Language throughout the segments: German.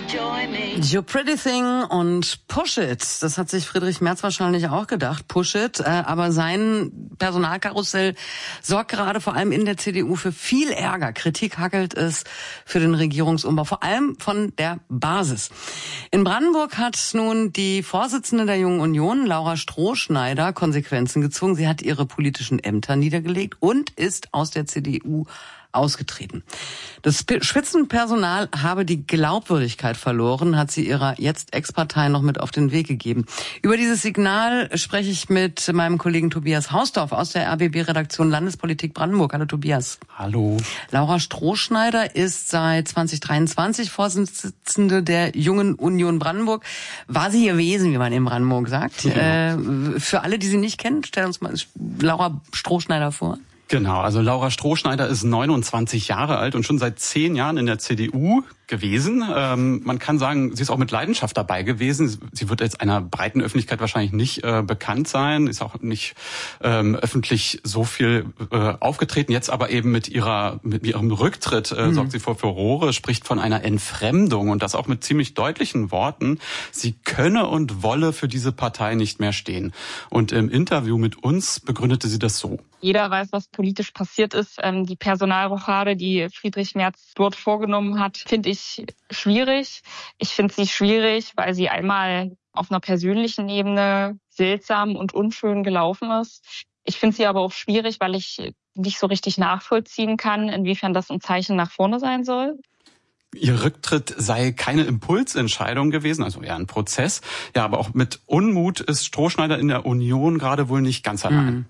You Pretty Thing und Push It. Das hat sich Friedrich Merz wahrscheinlich auch gedacht, Push It. Aber sein Personalkarussell sorgt gerade vor allem in der CDU für viel Ärger. Kritik hackelt es für den Regierungsumbau, vor allem von der Basis. In Brandenburg hat nun die Vorsitzende der Jungen Union, Laura Strohschneider, Konsequenzen gezogen. Sie hat ihre politischen Ämter niedergelegt und ist aus der CDU ausgetreten. Das Spitzenpersonal habe die Glaubwürdigkeit verloren, hat sie ihrer jetzt Ex-Partei noch mit auf den Weg gegeben. Über dieses Signal spreche ich mit meinem Kollegen Tobias Hausdorf aus der RBB-Redaktion Landespolitik Brandenburg. Hallo Tobias. Hallo. Laura Strohschneider ist seit 2023 Vorsitzende der Jungen Union Brandenburg. War sie gewesen, wie man in Brandenburg sagt. Für alle, die sie nicht kennen, stell uns mal Laura Strohschneider vor. Genau, also Laura Strohschneider ist 29 Jahre alt und schon seit 10 Jahren in der CDU gewesen. Man kann sagen, sie ist auch mit Leidenschaft dabei gewesen. Sie wird jetzt einer breiten Öffentlichkeit wahrscheinlich nicht bekannt sein, ist auch nicht öffentlich so viel aufgetreten. Jetzt aber eben mit ihrem Rücktritt sorgt sie für Furore, spricht von einer Entfremdung und das auch mit ziemlich deutlichen Worten. Sie könne und wolle für diese Partei nicht mehr stehen. Und im Interview mit uns begründete sie das so. Jeder weiß, was politisch passiert ist. Die Personalrochade, die Friedrich Merz dort vorgenommen hat, finde ich schwierig. Ich finde sie schwierig, weil sie einmal auf einer persönlichen Ebene seltsam und unschön gelaufen ist. Ich finde sie aber auch schwierig, weil ich nicht so richtig nachvollziehen kann, inwiefern das ein Zeichen nach vorne sein soll. Ihr Rücktritt sei keine Impulsentscheidung gewesen, also eher ein Prozess. Ja, aber auch mit Unmut ist Strohschneider in der Union gerade wohl nicht ganz allein.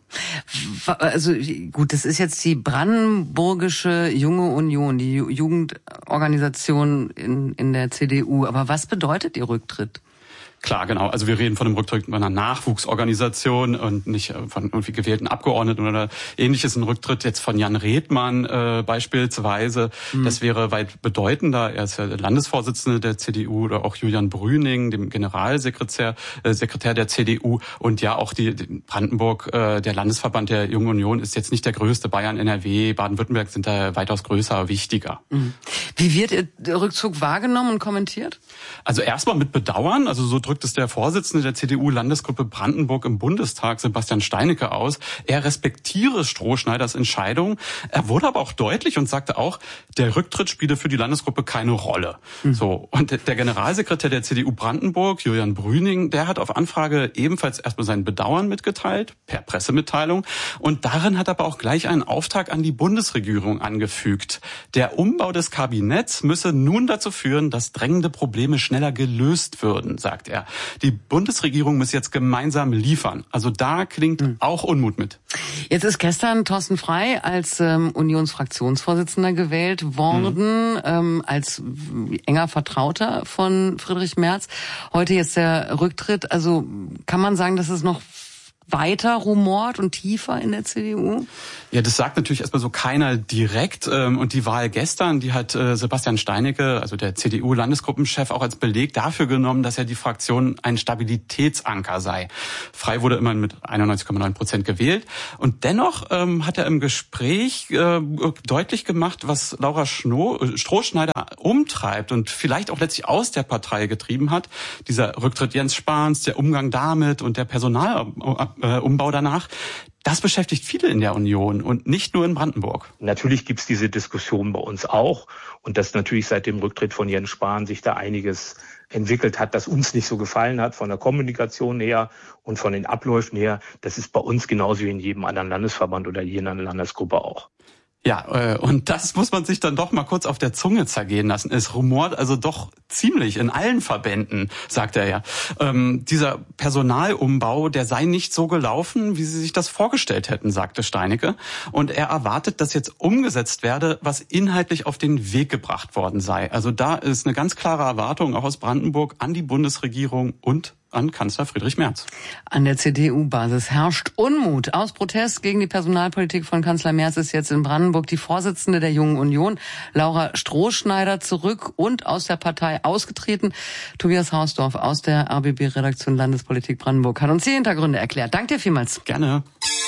Also gut, das ist jetzt die Brandenburgische Junge Union, die Jugendorganisation in der CDU. Aber was bedeutet Ihr Rücktritt? Klar, genau. Also wir reden von einem Rücktritt einer Nachwuchsorganisation und nicht von irgendwie gewählten Abgeordneten oder ähnliches. Ein Rücktritt jetzt von Jan Redmann beispielsweise, das wäre weit bedeutender. Er ist ja Landesvorsitzende der CDU, oder auch Julian Brüning, dem Generalsekretär der CDU. Und ja, auch die Brandenburg, der Landesverband der Jungen Union, ist jetzt nicht der größte. Bayern, NRW, Baden-Württemberg sind da weitaus größer, wichtiger. Wie wird Ihr Rückzug wahrgenommen und kommentiert? Also erstmal mit Bedauern, also so drückt es der Vorsitzende der CDU-Landesgruppe Brandenburg im Bundestag, Sebastian Steinecke, aus. Er respektiere Strohschneiders Entscheidung. Er wurde aber auch deutlich und sagte auch, der Rücktritt spiele für die Landesgruppe keine Rolle. So. Und der Generalsekretär der CDU Brandenburg, Julian Brüning, der hat auf Anfrage ebenfalls erstmal sein Bedauern mitgeteilt, per Pressemitteilung. Und darin hat er aber auch gleich einen Auftrag an die Bundesregierung angefügt. Der Umbau des Kabinetts müsse nun dazu führen, dass drängende Probleme schneller gelöst würden, sagt er. Die Bundesregierung muss jetzt gemeinsam liefern. Also da klingt auch Unmut mit. Jetzt ist gestern Thorsten Frey als Unionsfraktionsvorsitzender gewählt worden, als enger Vertrauter von Friedrich Merz. Heute jetzt der Rücktritt. Also kann man sagen, dass es noch weiter rumort und tiefer in der CDU? Ja, das sagt natürlich erstmal so keiner direkt. Und die Wahl gestern, die hat Sebastian Steinecke, also der CDU-Landesgruppenchef, auch als Beleg dafür genommen, dass ja die Fraktion ein Stabilitätsanker sei. Frey wurde immerhin mit 91,9% gewählt. Und dennoch hat er im Gespräch deutlich gemacht, was Laura Strohschneider umtreibt und vielleicht auch letztlich aus der Partei getrieben hat. Dieser Rücktritt Jens Spahns, der Umgang damit und der Personalumbau danach. Das beschäftigt viele in der Union und nicht nur in Brandenburg. Natürlich gibt's diese Diskussion bei uns auch und dass natürlich seit dem Rücktritt von Jens Spahn sich da einiges entwickelt hat, das uns nicht so gefallen hat, von der Kommunikation her und von den Abläufen her. Das ist bei uns genauso wie in jedem anderen Landesverband oder jeder Landesgruppe auch. Ja, und das muss man sich dann doch mal kurz auf der Zunge zergehen lassen. Es rumort also doch ziemlich in allen Verbänden, sagt er ja. Dieser Personalumbau, der sei nicht so gelaufen, wie sie sich das vorgestellt hätten, sagte Steinecke. Und er erwartet, dass jetzt umgesetzt werde, was inhaltlich auf den Weg gebracht worden sei. Also da ist eine ganz klare Erwartung auch aus Brandenburg an die Bundesregierung und an Kanzler Friedrich Merz. An der CDU-Basis herrscht Unmut. Aus Protest gegen die Personalpolitik von Kanzler Merz ist jetzt in Brandenburg die Vorsitzende der Jungen Union, Laura Strohschneider, zurück und aus der Partei ausgetreten. Tobias Hausdorf aus der RBB-Redaktion Landespolitik Brandenburg hat uns die Hintergründe erklärt. Danke dir vielmals. Gerne.